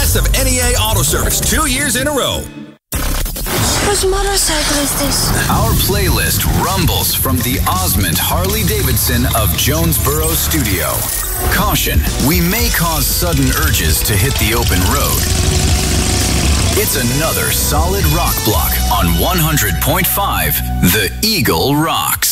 best of NEA Auto Service 2 years in a row. Whose motorcycle is this? Our playlist rumbles from the Osmond Harley-Davidson of Jonesboro Studio. Caution, we may cause sudden urges to hit the open road. It's another solid rock block on 100.5 The Eagle Rocks.